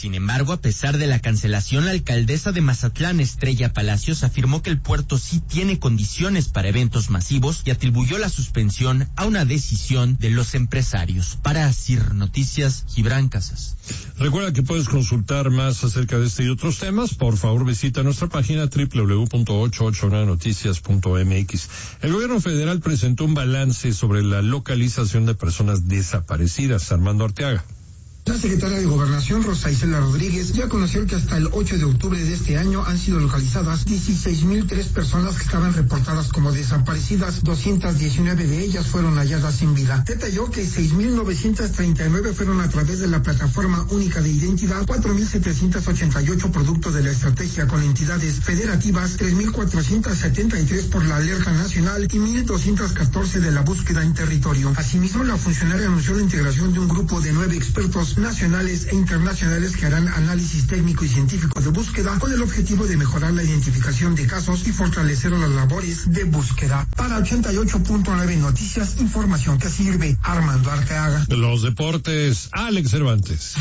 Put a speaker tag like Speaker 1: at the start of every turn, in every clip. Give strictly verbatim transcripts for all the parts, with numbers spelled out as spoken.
Speaker 1: Sin embargo, a pesar de la cancelación, la alcaldesa de Mazatlán, Estrella Palacios, afirmó que el puerto sí tiene condiciones para eventos masivos y atribuyó la suspensión a una decisión de los empresarios. Para Asir Noticias, Gibran Casas.
Speaker 2: Recuerda que puedes consultar más acerca de este y otros temas. Por favor, visita nuestra página doble u doble u doble u punto ochocientos ochenta y nueve noticias punto eme equis. El gobierno federal presentó un balance sobre la localización de personas desaparecidas. Armando Arteaga.
Speaker 3: La secretaria de Gobernación, Rosa Isela Rodríguez, ya conoció que hasta el ocho de octubre de este año han sido localizadas dieciséis mil tres personas que estaban reportadas como desaparecidas. doscientas diecinueve de ellas fueron halladas sin vida. Detalló que seis mil novecientas treinta y nueve fueron a través de la plataforma única de identidad, cuatro mil setecientos ochenta y ocho producto de la estrategia con entidades federativas, tres mil cuatrocientos setenta y tres por la alerta nacional y mil doscientos catorce de la búsqueda en territorio. Asimismo, la funcionaria anunció la integración de un grupo de nueve expertos nacionales e internacionales que harán análisis técnico y científico de búsqueda con el objetivo de mejorar la identificación de casos y fortalecer las labores de búsqueda. Para ochenta y ocho punto nueve Noticias, información que sirve. Armando Arteaga.
Speaker 2: Los deportes, Alex Cervantes.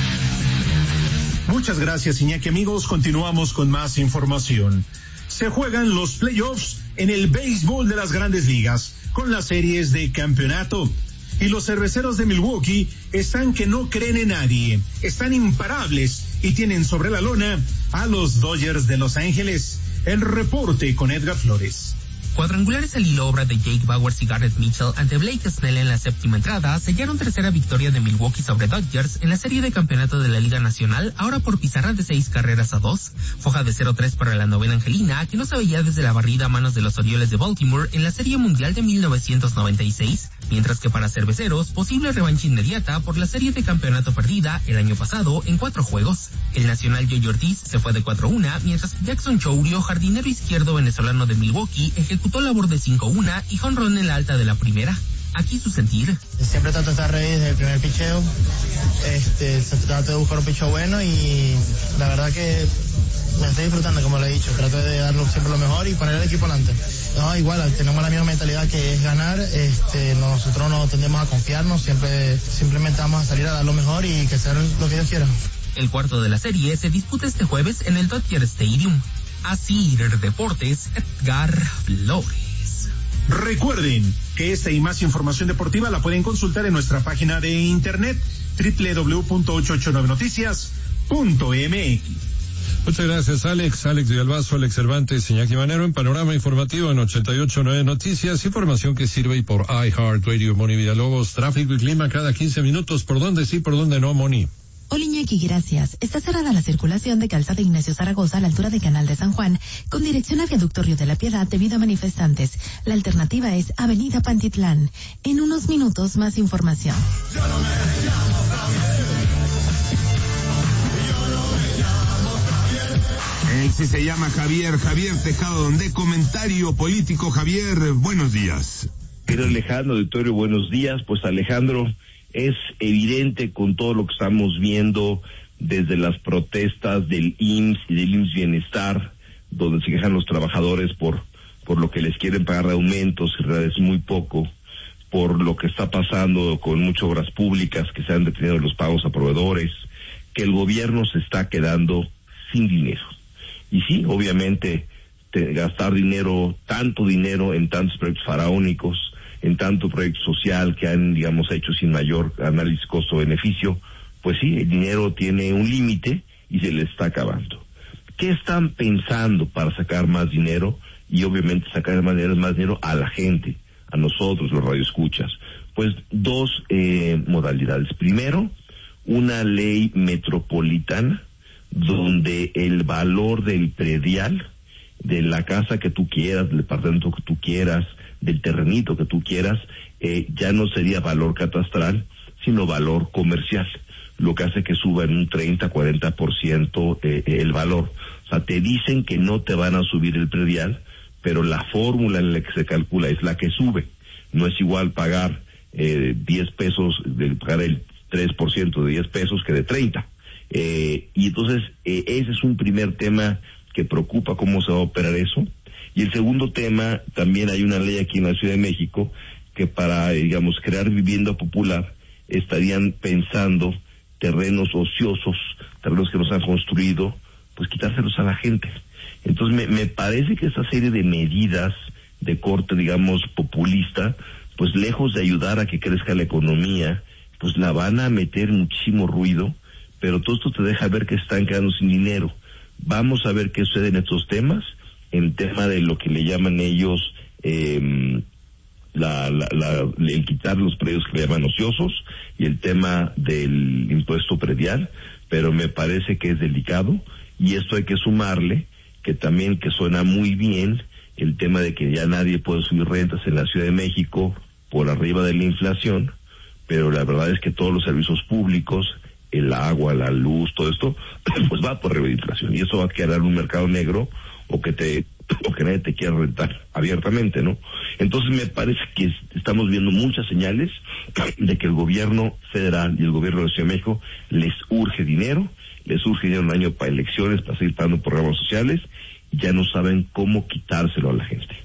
Speaker 4: Muchas gracias, Iñaki. Amigos, continuamos con más información. Se juegan los playoffs en el béisbol de las Grandes Ligas con las series de campeonato. Y los cerveceros de Milwaukee están que no creen en nadie, están imparables y tienen sobre la lona a los Dodgers de Los Ángeles. El reporte con Edgar Flores.
Speaker 5: Cuadrangulares al hilo obra de Jake Bauers y Garrett Mitchell ante Blake Snell en la séptima entrada sellaron tercera victoria de Milwaukee sobre Dodgers en la serie de campeonato de la Liga Nacional, ahora por pizarra de seis carreras a dos. Foja de cero tres para la novena angelina, que no se veía desde la barrida a manos de los Orioles de Baltimore en la Serie Mundial de mil novecientos noventa y seis, mientras que para cerveceros, posible revancha inmediata por la serie de campeonato perdida el año pasado en cuatro juegos. El nacional Yoyo Ortiz se fue de cuatro uno, mientras que Jackson Chourio, jardinero izquierdo venezolano de Milwaukee, ejecutó labor de cinco uno y jonrón en la alta de la primera. Aquí su sentir.
Speaker 6: Siempre trato de estar ready desde el primer picheo. Este, trato de buscar un picheo bueno y la verdad que me estoy disfrutando, como lo he dicho. Trato de darlo siempre lo mejor y poner el equipo adelante. No, igual, tenemos la misma mentalidad que es ganar. Este, nosotros no tendemos a confiarnos, siempre simplemente vamos a salir a dar lo mejor y que sea lo que Dios quiera.
Speaker 5: El cuarto de la serie se disputa este jueves en el Dodger Stadium. Así Deportes, Edgar Flores.
Speaker 4: Recuerden que esta y más información deportiva la pueden consultar en nuestra página de internet doble u doble u doble u punto ochocientos ochenta y nueve noticias punto eme equis.
Speaker 2: Muchas gracias, Alex. Alex Villalbazo, Alex Cervantes, Iñaki Manero en Panorama Informativo en ochenta y ocho punto nueve Noticias. Información que sirve y por iHeartRadio. Moni Villalobos, tráfico y clima cada quince minutos. ¿Por dónde sí, por dónde no, Moni?
Speaker 7: Hola Iñaki, gracias. Está cerrada la circulación de Calzada Ignacio Zaragoza a la altura de Canal de San Juan, con dirección a Viaducto Río de la Piedad debido a manifestantes. La alternativa es Avenida Pantitlán. En unos minutos más información.
Speaker 8: Yo no me llamo Javier. Yo no me llamo Javier.
Speaker 9: Él sí se llama Javier, Javier Tejado, de Comentario Político. Javier, buenos días.
Speaker 10: Pero Alejandro, auditorio, buenos días. Pues Alejandro, es evidente con todo lo que estamos viendo desde las protestas del I M S S y del I M S S Bienestar, donde se quejan los trabajadores por por lo que les quieren pagar de aumentos, que en realidad es muy poco, por lo que está pasando con muchas obras públicas que se han detenido los pagos a proveedores, que el gobierno se está quedando sin dinero. Y sí, obviamente, te, gastar dinero, tanto dinero en tantos proyectos faraónicos, en tanto proyecto social que han, digamos, hecho sin mayor análisis costo-beneficio, pues sí, el dinero tiene un límite y se le está acabando. ¿Qué están pensando para sacar más dinero? Y obviamente sacar más dinero, más dinero a la gente, a nosotros, los radioescuchas. Pues dos eh, modalidades. Primero, una ley metropolitana donde el valor del predial, de la casa que tú quieras, del departamento que tú quieras, del terrenito que tú quieras, eh, ya no sería valor catastral, sino valor comercial, lo que hace que suba en un treinta, cuarenta por ciento eh, el valor. O sea, te dicen que no te van a subir el predial, pero la fórmula en la que se calcula es la que sube. No es igual pagar eh, diez pesos, de pagar el tres por ciento de diez pesos que de treinta. Eh, y entonces, eh, ese es un primer tema que preocupa, cómo se va a operar eso. Y el segundo tema, también hay una ley aquí en la Ciudad de México que para, digamos, crear vivienda popular estarían pensando terrenos ociosos, terrenos que no se han construido, pues quitárselos a la gente. Entonces me, me parece que esta serie de medidas de corte, digamos, populista, pues lejos de ayudar a que crezca la economía, pues la van a meter muchísimo ruido, pero todo esto te deja ver que están quedando sin dinero. Vamos a ver qué sucede en estos temas, en el tema de lo que le llaman ellos eh, la, la, la, el quitar los predios que le llaman ociosos y el tema del impuesto predial, pero me parece que es delicado y esto hay que sumarle que también que suena muy bien el tema de que ya nadie puede subir rentas en la Ciudad de México por arriba de la inflación, pero la verdad es que todos los servicios públicos, el agua, la luz, todo esto, pues va por arriba de la inflación y eso va a crear un mercado negro o que te o que nadie te quiera rentar abiertamente, ¿no? Entonces me parece que estamos viendo muchas señales de que el gobierno federal y el gobierno de la Ciudad de México les urge dinero, les urge dinero un año para elecciones, para seguir pagando programas sociales, y ya no saben cómo quitárselo a la gente.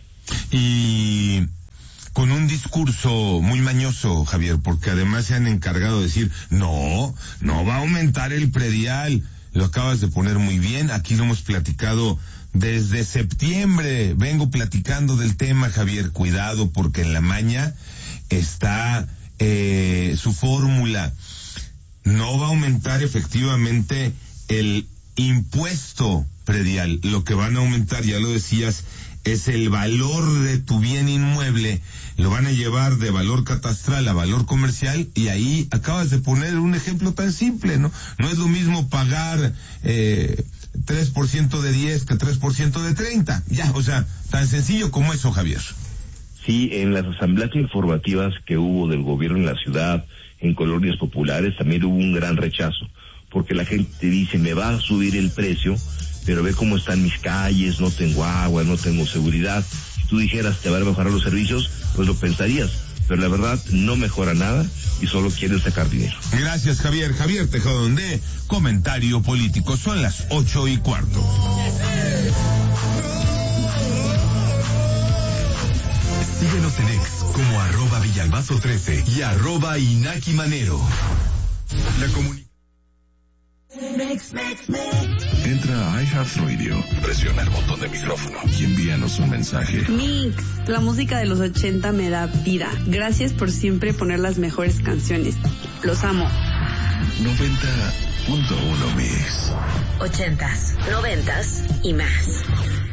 Speaker 9: Y con un discurso muy mañoso, Javier, porque además se han encargado de decir, no, no va a aumentar el predial. Lo acabas de poner muy bien, aquí lo hemos platicado desde septiembre, vengo platicando del tema, Javier, cuidado, porque en la maña está eh, su fórmula. No va a aumentar efectivamente el impuesto predial, lo que van a aumentar, ya lo decías, es el valor de tu bien inmueble, lo van a llevar de valor catastral a valor comercial, y ahí acabas de poner un ejemplo tan simple, ¿no? No es lo mismo pagar eh, tres por ciento de diez que tres por ciento de treinta, ya, o sea, tan sencillo como eso, Javier.
Speaker 10: Sí, en las asambleas informativas que hubo del gobierno en la ciudad, en colonias populares, también hubo un gran rechazo, porque la gente dice, me va a subir el precio, pero ve cómo están mis calles, no tengo agua, no tengo seguridad. Si tú dijeras, te van a mejorar los servicios, pues lo pensarías, pero la verdad no mejora nada y solo quieren sacar dinero.
Speaker 9: Gracias, Javier. Javier Tejadón de Comentario Político. Son las ocho y cuarto.
Speaker 11: Síguenos en X como arroba Villalbazo trece y arroba Inaki Manero. La comunicación. Entra a iHeartRadio, presiona el botón de micrófono y envíanos un mensaje.
Speaker 12: Mix, la música de los ochenta me da vida. Gracias por siempre poner las mejores canciones. Los amo.
Speaker 11: noventa punto uno Mix.
Speaker 13: Ochentas, noventas y más.